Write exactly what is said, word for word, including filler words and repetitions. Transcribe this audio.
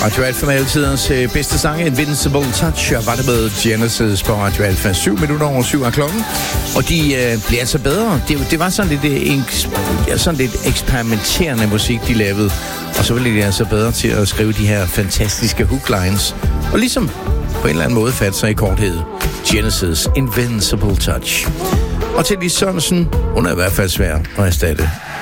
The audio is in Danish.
Radio Alfa med altidens øh, bedste sang, Invincible Touch, og var det med Genesis på Radio Alfa. Syv minutter over syv af klokken, og de øh, bliver altså bedre. Det, det var sådan lidt, øh, ja, sådan lidt eksperimenterende musik, de lavede, og så blev de altså bedre til at skrive de her fantastiske hooklines, og ligesom på en eller anden måde fatte sig i korthed. Genesis, Invincible Touch. Og til Lis Sørensen, hun er i hvert fald svær at erstatte.